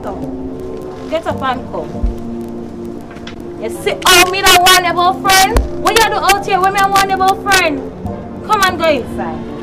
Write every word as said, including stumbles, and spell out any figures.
now. Get up and come. You see, oh, me don't want your friend. What you do out here when me want your friend? Come and go inside.